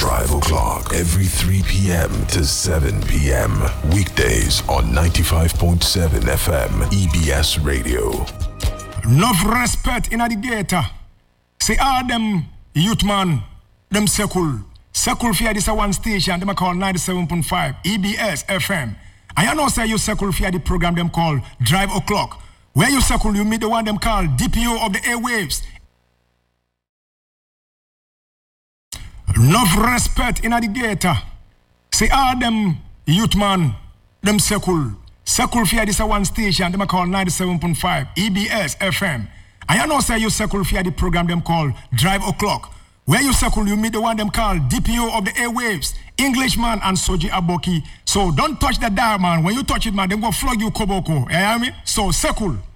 Drive O'Clock every 3 p.m. to 7 p.m. Weekdays on 95.7 FM EBS Radio. Enough respect in the gator. Say all them youth man, them circle fear this one station, them call 97.5 EBS FM. I know say you circle fear the program them call Drive O'Clock. Where you circle you meet the one them call DPO of the airwaves. Enough respect in the gator. Say all them youth man, them circle fear this one station, them call 97.5 EBS FM. I know say you circle fear the program them call Drive O'Clock. Where you circle you meet the one them call DPO of the airwaves, Englishman and Soji Aboki. So don't touch the dial, man. When you touch it, man, them go flog you koboko. You hear me? So circle.